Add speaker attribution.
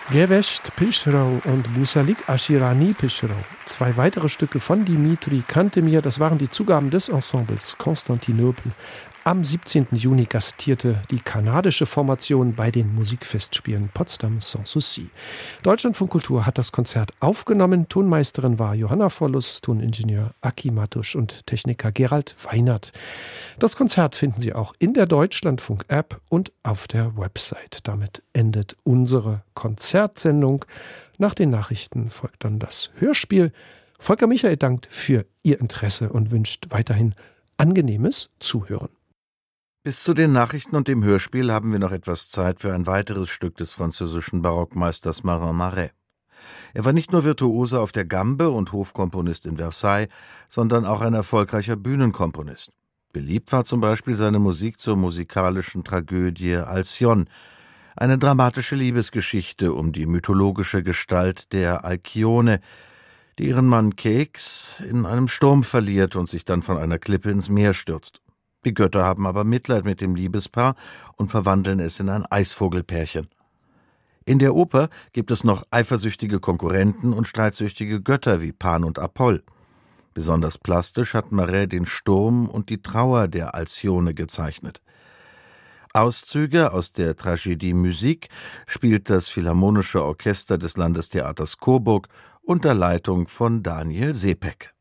Speaker 1: Gevesht Pilcherau und Busalik Ashirani Pilcherau. 2 weitere Stücke von Dimitri Cantemir, das waren die Zugaben des Ensembles Konstantinopel. Am 17. Juni gastierte die kanadische Formation bei den Musikfestspielen Potsdam Sans Souci. Deutschlandfunk Kultur hat das Konzert aufgenommen. Tonmeisterin war Johanna Vollus, Toningenieur Aki Matusch und Techniker Gerald Weinert. Das Konzert finden Sie auch in der Deutschlandfunk-App und auf der Website. Damit endet unsere Konzertsendung. Nach den Nachrichten folgt dann das Hörspiel. Volker Michael dankt für Ihr Interesse und wünscht weiterhin angenehmes Zuhören.
Speaker 2: Bis zu den Nachrichten und dem Hörspiel haben wir noch etwas Zeit für ein weiteres Stück des französischen Barockmeisters Marin Marais. Er war nicht nur Virtuose auf der Gambe und Hofkomponist in Versailles, sondern auch ein erfolgreicher Bühnenkomponist. Beliebt war zum Beispiel seine Musik zur musikalischen Tragödie Alcyone, eine dramatische Liebesgeschichte um die mythologische Gestalt der Alkyone, die ihren Mann Keks in einem Sturm verliert und sich dann von einer Klippe ins Meer stürzt. Die Götter haben aber Mitleid mit dem Liebespaar und verwandeln es in ein Eisvogelpärchen. In der Oper gibt es noch eifersüchtige Konkurrenten und streitsüchtige Götter wie Pan und Apoll. Besonders plastisch hat Marais den Sturm und die Trauer der Alcyone gezeichnet. Auszüge aus der Tragédie Musique spielt das Philharmonische Orchester des Landestheaters Coburg unter Leitung von Daniel Seepeck.